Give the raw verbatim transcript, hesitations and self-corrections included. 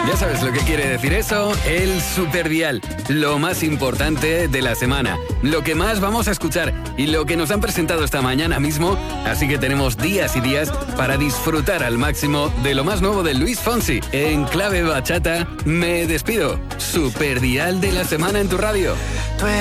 Ya sabes lo que quiere decir eso, el Superdial, lo más importante de la semana, lo que más vamos a escuchar y lo que nos han presentado esta mañana mismo, así que tenemos días y días para disfrutar al máximo de lo más nuevo de Luis Fonsi. En Clave Bachata, me despido. Superdial de la semana en tu radio.